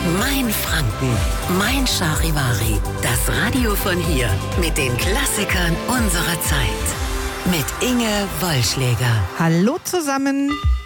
Mein Franken, mein Charivari, das Radio von hier mit den Klassikern unserer Zeit. Mit Inge Wollschläger. Hallo zusammen.